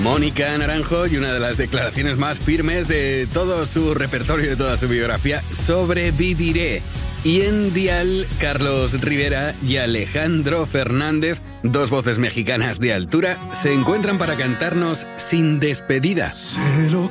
Mónica Naranjo, y una de las declaraciones más firmes de todo su repertorio, de toda su biografía, Sobreviviré. Y en Dial, Carlos Rivera y Alejandro Fernández, dos voces mexicanas de altura, se encuentran para cantarnos Sin Despedida. Sé lo